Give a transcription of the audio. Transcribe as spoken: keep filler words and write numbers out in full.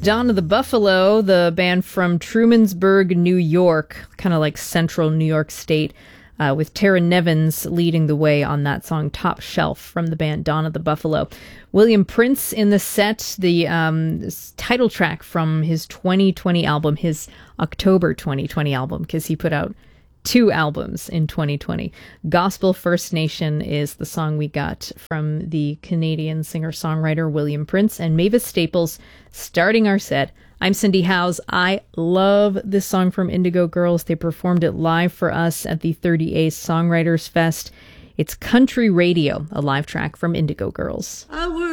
Dawn of the Buffalo, the band from Trumansburg, New York, kind of like central New York State, uh, with Tara Nevins leading the way on that song Top Shelf from the band Dawn of the Buffalo. William Prince in the set, the um, title track from his twenty twenty album, his October twenty twenty album, because he put out two albums in twenty twenty. Gospel First Nation is the song we got from the Canadian singer-songwriter William Prince, and Mavis Staples starting our set. I'm Cindy Howes. I love this song from Indigo Girls. They performed it live for us at the thirty A's Songwriters Fest. It's Country Radio, a live track from Indigo Girls. I